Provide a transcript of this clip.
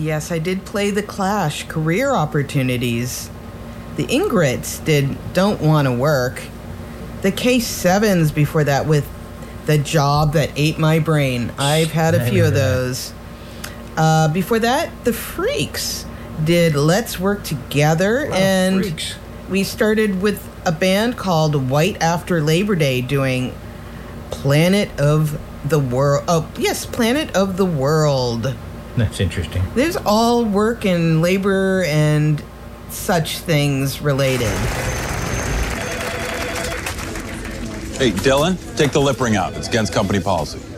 yes, I did play The Clash, Career Opportunities. The Ingrits did Don't Want to Work. The K7s before that with The Job That Ate My Brain. I've had a few of those. Before that, The Freaks did Let's Work Together. Wow, and Freaks. We started with a band called White After Labor Day doing Planet of the World. Oh, yes, Planet of the World. That's interesting. There's all work and labor and such things related. Hey, Dylan, take the lip ring out. It's against company policy.